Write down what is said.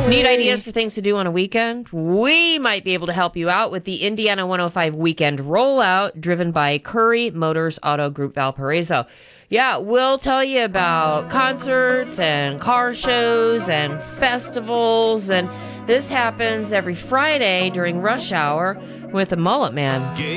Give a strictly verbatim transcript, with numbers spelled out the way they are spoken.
Need ideas for things to do on a weekend? We might be able to help you out with the Indiana one oh five Weekend Rollout, driven by Curry Motors Auto Group Valparaiso. Yeah, we'll tell you about concerts and car shows and festivals, and this happens every Friday during rush hour with the Mullet Man.